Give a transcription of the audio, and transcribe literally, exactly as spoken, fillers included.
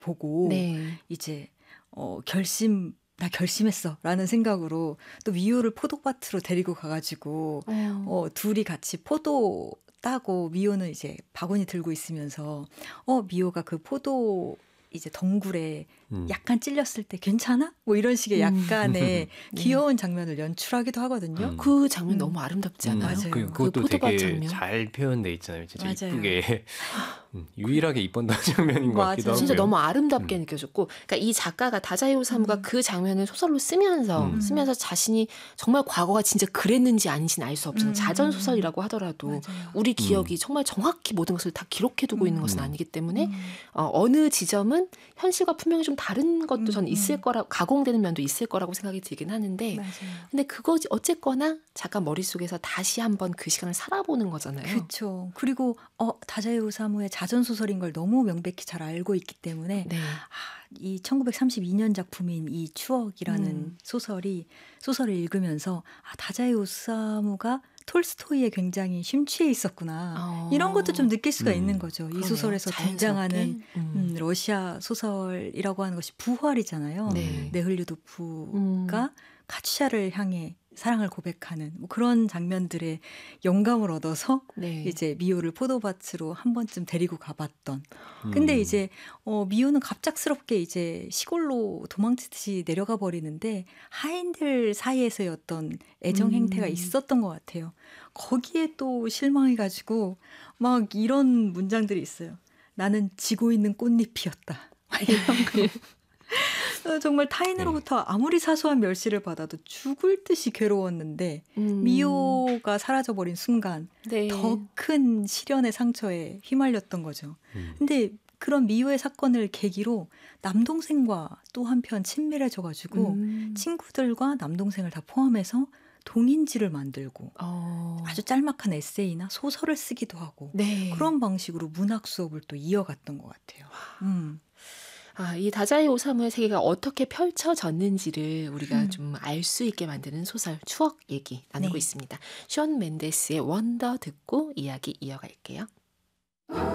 보고 네. 이제 어, 결심 나 결심했어라는 생각으로 또 미호를 포도밭으로 데리고 가가지고 어. 어, 둘이 같이 포도 따고 미호는 이제 바구니 들고 있으면서 어 미호가 그 포도 이제 덩굴에 음. 약간 찔렸을 때 괜찮아? 뭐 이런 식의 음. 약간의 네. 귀여운 장면을 연출하기도 하거든요. 음. 그 장면 음. 너무 아름답지 음, 않아요? 맞아요. 그, 그 그것도 포도밭 되게 장면. 잘 표현돼 있잖아요. 진짜 맞아요. 이쁘게 음, 유일하게 이뻤던 장면인 것 같기도 맞아요. 하고요. 진짜 너무 아름답게 음. 느껴졌고, 그러니까 이 작가가 다자이 오사무가 음. 그 장면을 소설로 쓰면서 음. 쓰면서 자신이 정말 과거가 진짜 그랬는지 아닌지는 알 수 없잖아요. 음. 자전 소설이라고 하더라도 맞아요. 우리 기억이 음. 정말 정확히 모든 것을 다 기록해두고 음. 있는 것은 음. 아니기 때문에 음. 어, 어느 지점은 현실과 분명히 좀 다른 것도 음. 저는 있을 음. 거라 가공되는 면도 있을 거라고 생각이 들긴 하는데, 맞아요. 근데 그거 어쨌거나 작가 머릿속에서 다시 한번 그 시간을 살아보는 거잖아요. 그렇죠. 그리고 어, 다자이 오사무의 자전 소설인 걸 너무 명백히 잘 알고 있기 때문에 네. 아, 이 천구백삼십이 년 작품인 이 추억이라는 음. 소설이 소설을 읽으면서 아, 다자이 오사무가 톨스토이에 굉장히 심취해 있었구나. 어. 이런 것도 좀 느낄 수가 음. 있는 거죠. 이 그러네요. 소설에서 자연스럽게. 등장하는 음. 음, 러시아 소설이라고 하는 것이 부활이잖아요. 네. 네흘류도프가 음. 카츄샤를 향해 사랑을 고백하는 뭐 그런 장면들의 영감을 얻어서 네. 이제 미호를 포도밭으로 한 번쯤 데리고 가봤던. 근데 음. 이제 어, 미호는 갑작스럽게 이제 시골로 도망치듯이 내려가 버리는데 하인들 사이에서의 어떤 애정 행태가 음. 있었던 것 같아요. 거기에 또 실망해가지고 막 이런 문장들이 있어요. 나는 지고 있는 꽃잎이었다. 이런 거. 어, 정말 타인으로부터 아무리 사소한 멸시를 받아도 죽을 듯이 괴로웠는데 음. 미호가 사라져버린 순간 네. 더 큰 시련의 상처에 휘말렸던 거죠. 음. 근데 그런 미호의 사건을 계기로 남동생과 또 한편 친밀해져가지고 음. 친구들과 남동생을 다 포함해서 동인지를 만들고 어. 아주 짤막한 에세이나 소설을 쓰기도 하고 네. 그런 방식으로 문학 수업을 또 이어갔던 것 같아요. 음. 아, 이 다자이 오사무의 세계가 어떻게 펼쳐졌는지를 우리가 음. 좀 알 수 있게 만드는 소설 추억 얘기 나누고 네. 있습니다. 숀 멘데스의 원더 듣고 이야기 이어갈게요.